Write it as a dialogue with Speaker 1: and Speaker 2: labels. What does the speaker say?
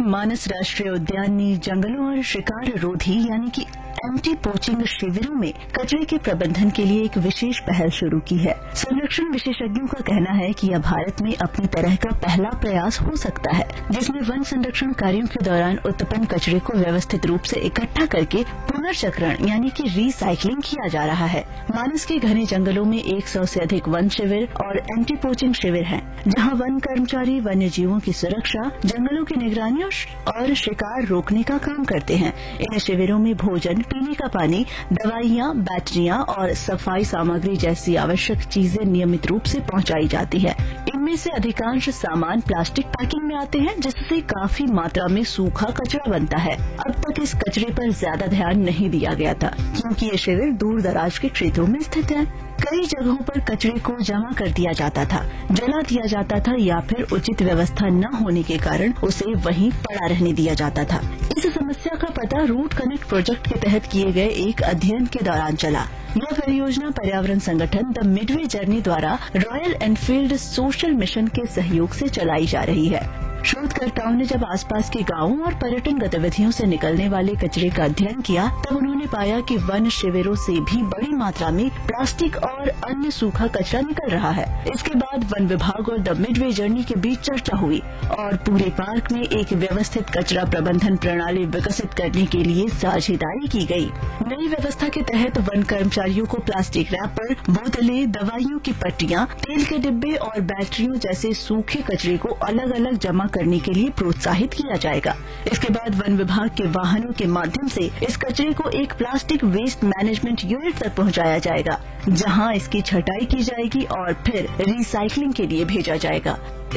Speaker 1: मानस राष्ट्रीय उद्यान ने जंगलों और शिकार रोधी यानी कि एंटी पोचिंग शिविरों में कचरे के प्रबंधन के लिए एक विशेष पहल शुरू की है। संरक्षण विशेषज्ञों का कहना है कि यह भारत में अपनी तरह का पहला प्रयास हो सकता है जिसमें वन संरक्षण कार्यों के दौरान उत्पन्न कचरे को व्यवस्थित रूप से इकट्ठा करके पुनर्चक्रण यानी कि रिसाइकलिंग किया जा रहा है। मानस के घने जंगलों में 100 से अधिक वन शिविर और एंटी पोचिंग शिविर हैं, जहां वन कर्मचारी वन्य जीवों की सुरक्षा, जंगलों की निगरानी और शिकार रोकने का काम करते हैं। इन शिविरों में भोजन, पीने का पानी, दवाइयां, बैटरियां और सफाई सामग्री जैसी आवश्यक चीजें नियमित रूप से पहुंचाई जाती है। इनमें से अधिकांश सामान प्लास्टिक पैकिंग में आते हैं, जिससे काफी मात्रा में सूखा कचरा बनता है। अब तक इस कचरे पर ज्यादा ध्यान नहीं दिया गया था क्योंकि ये शिविर दूर दराज के क्षेत्रों में स्थित है। कई जगहों पर कचरे को जमा कर दिया जाता था, जला दिया जाता था या फिर उचित व्यवस्था न होने के कारण उसे वहीं पड़ा रहने दिया जाता था। इस समस्या का पता रूट कनेक्ट प्रोजेक्ट के तहत किए गए एक अध्ययन के दौरान चला। यह परियोजना पर्यावरण संगठन द मिडवे जर्नी द्वारा रॉयल एनफील्ड सोशल मिशन के सहयोग से चलाई जा रही है। शोधकर्ताओं ने जब आसपास के गांवों और पर्यटन गतिविधियों से निकलने वाले कचरे का अध्ययन किया, तब उन्होंने पाया कि वन शिविरों से भी बड़ी मात्रा में प्लास्टिक और अन्य सूखा कचरा निकल रहा है। इसके बाद वन विभाग और द मिडवे जर्नी के बीच चर्चा हुई और पूरे पार्क में एक व्यवस्थित कचरा प्रबंधन प्रणाली विकसित करने के लिए साझेदारी की गई। नई व्यवस्था के तहत वन कर्मचारियों को प्लास्टिक रैपर, बोतलें, दवाइयों की पट्टियां, तेल के डिब्बे और बैटरियों जैसे सूखे कचरे को अलग अलग जमा करने के लिए प्रोत्साहित किया जाएगा। इसके बाद वन विभाग के वाहनों के माध्यम से इस कचरे को एक प्लास्टिक वेस्ट मैनेजमेंट यूनिट तक पहुंचाया जाएगा, जहां इसकी छटाई की जाएगी और फिर रिसाइकलिंग के लिए भेजा जाएगा।